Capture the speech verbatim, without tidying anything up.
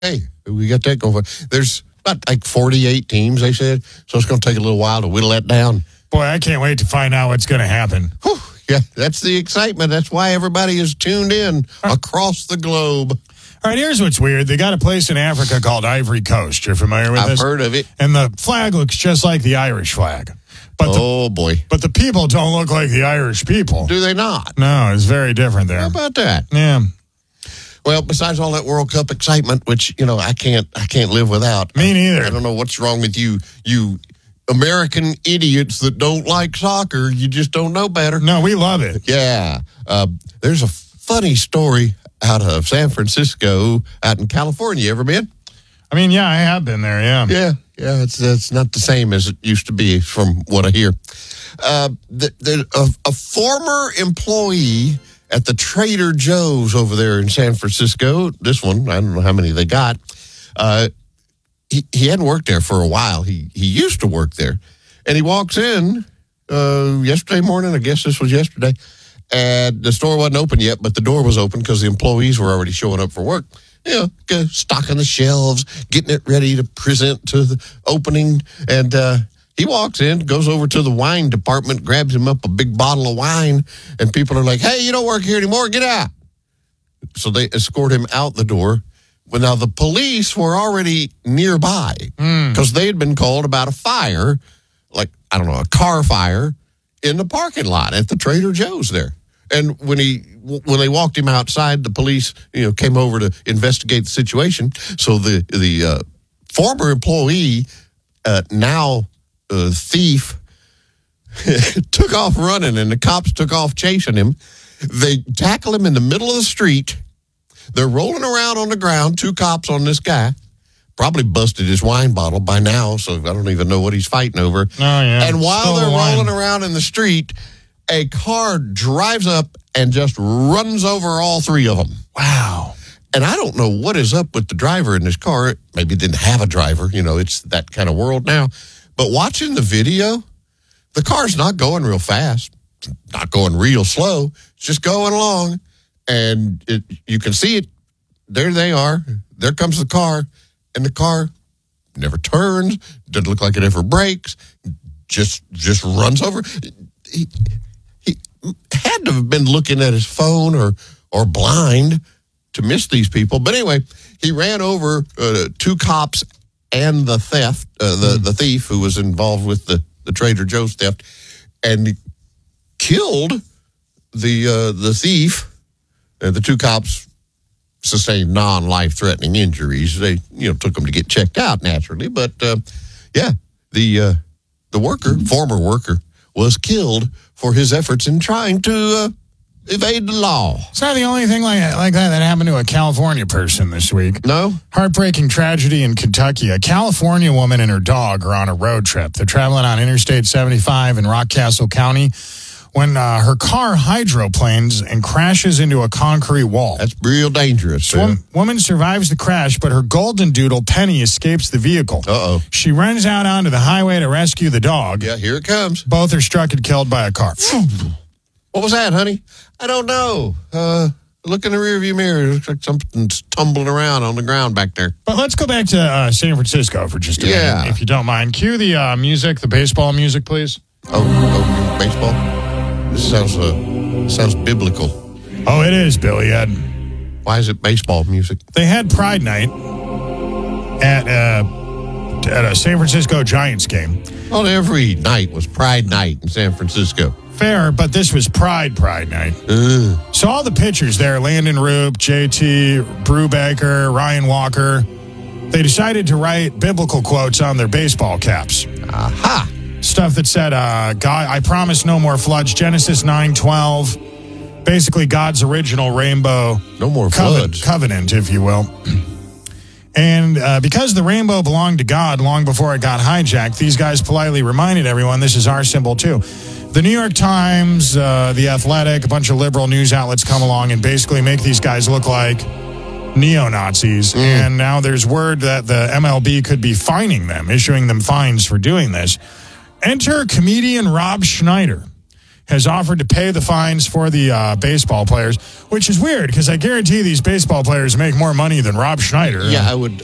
Hey, we got that going. There's about like forty-eight teams, they said, so it's going to take a little while to whittle that down. Boy, I can't wait to find out what's going to happen. Whew, yeah, that's the excitement. That's why everybody is tuned in across the globe. All right, here's what's weird. They got a place in Africa called Ivory Coast. You're familiar with I've this? I've heard of it. And the flag looks just like the Irish flag. But oh, the, boy. But the people don't look like the Irish people. Do they not? No, it's very different there. How about that? Yeah. Well, besides all that World Cup excitement, which, you know, I can't I can't live without. Me neither. I, I don't know what's wrong with you, you American idiots that don't like soccer. You just don't know better. No, we love it. Yeah. Uh, there's a funny story out of San Francisco, out in California. You ever been? I mean, yeah, I have been there, yeah. Yeah, yeah, it's it's not the same as it used to be from what I hear. Uh, the, the, a, a former employee at the Trader Joe's over there in San Francisco, this one, I don't know how many they got, uh, he, he hadn't worked there for a while. He, he used to work there. And he walks in uh, yesterday morning, I guess this was yesterday, and the store wasn't open yet, but the door was open because the employees were already showing up for work. You know, stocking the shelves, getting it ready to present to the opening. And uh, he walks in, goes over to the wine department, grabs him up a big bottle of wine, and people are like, hey, you don't work here anymore, get out. So they escort him out the door. Well, now the police were already nearby because mm. they had been called about a fire, like, I don't know, a car fire in the parking lot at the Trader Joe's there. And when he when they walked him outside, the police, you know, came over to investigate the situation. So the the uh, former employee, uh, now uh, thief, took off running, and the cops took off chasing him. They tackle him in the middle of the street. They're rolling around on the ground. Two cops on this guy. Probably busted his wine bottle by now, so I don't even know what he's fighting over. Oh yeah. And while Still they're wine. rolling around in the street, a car drives up and just runs over all three of them. Wow. And I don't know what is up with the driver in this car. Maybe it didn't have a driver. You know, it's that kind of world now. But watching the video, the car's not going real fast. It's not going real slow. It's just going along. And it, you can see it. There they are. There comes the car. And the car never turns. Doesn't look like it ever brakes. Just, just runs over. He, He had to have been looking at his phone or or blind to miss these people. But anyway, he ran over uh, two cops and the theft, uh, the, the thief who was involved with the, the Trader Joe's theft, and killed the uh, the thief. And the two cops sustained non-life-threatening injuries. They, you know, took them to get checked out naturally. But uh, yeah, the uh, the worker, former worker, was killed for his efforts in trying to uh, evade the law. It's not the only thing like, like that that happened to a California person this week. No? Heartbreaking tragedy in Kentucky. A California woman and her dog are on a road trip. They're traveling on Interstate seventy-five in Rockcastle County when uh, her car hydroplanes and crashes into a concrete wall. That's real dangerous. Wom- woman survives the crash, but her golden doodle, Penny, escapes the vehicle. Uh-oh. She runs out onto the highway to rescue the dog. Yeah, here it comes. Both are struck and killed by a car. What was that, honey? I don't know. Uh, look in the rearview mirror. It looks like something's tumbling around on the ground back there. But let's go back to uh, San Francisco for just a yeah. minute, if you don't mind. Cue the uh, music, the baseball music, please. Oh, oh baseball? This sounds uh, sounds biblical. Oh, it is, Billy Ed. Why is it baseball music? They had Pride Night at uh, at a San Francisco Giants game. Well, every night was Pride Night in San Francisco. Fair, but this was Pride Pride Night. Ugh. So all the pitchers there, Landon Roop, J T, Brubaker, Ryan Walker, they decided to write biblical quotes on their baseball caps. Aha! Stuff that said, uh, God, I promise no more floods, Genesis nine twelve, basically God's original rainbow no more covenant, floods. covenant, if you will. And uh, because the rainbow belonged to God long before it got hijacked, these guys politely reminded everyone this is our symbol too. The New York Times, uh, The Athletic, a bunch of liberal news outlets come along and basically make these guys look like neo-Nazis. Mm. And now there's word that the M L B could be fining them, issuing them fines for doing this. Enter comedian Rob Schneider. has offered to pay the fines for the uh, baseball players, which is weird because I guarantee these baseball players make more money than Rob Schneider. Yeah, I would